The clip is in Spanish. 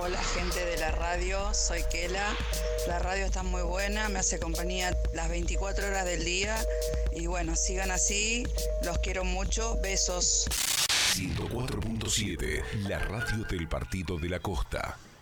Hola gente de la radio, soy Kela. La radio está muy buena, me hace compañía las 24 horas del día. Y bueno, sigan así, los quiero mucho, besos. 104.7, la radio del Partido de la Costa.